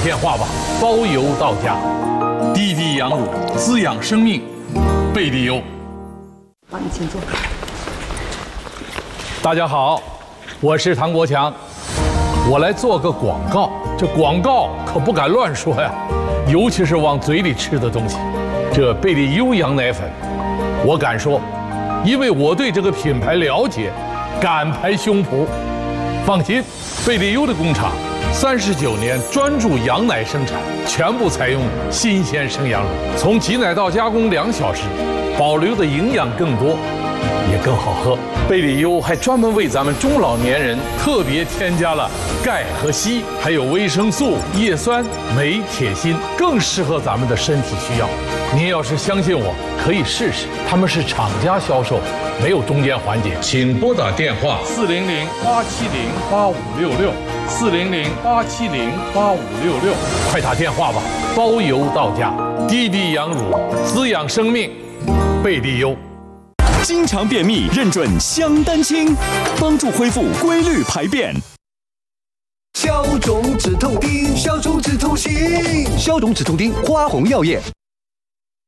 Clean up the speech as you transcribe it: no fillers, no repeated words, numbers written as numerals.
电话吧，包邮到家。滴滴羊乳滋养生命，贝利优。 好，你请坐。 大家好，我是唐国强，我来做个广告。这广告可不敢乱说呀，尤其是往嘴里吃的东西。这贝利优羊奶粉，我敢说，因为我对这个品牌了解，敢拍胸脯。放心，贝利优的工厂39年专注羊奶生产，全部采用新鲜生羊乳，从挤奶到加工2小时，保留的营养更多，也更好喝。贝利优还专门为咱们中老年人特别添加了钙和硒，还有维生素、叶酸、镁、铁、锌，更适合咱们的身体需要。您要是相信我，可以试试，他们是厂家销售，没有中间环节。请拨打电话400-870-8566，400-870-8566，快打电话吧，包邮到家。滴滴羊乳滋养生命，贝利优。 经常便秘，认准香丹清，帮助恢复规律排便。 消肿止痛丁，消肿止痛型，消肿止痛丁，花红药业。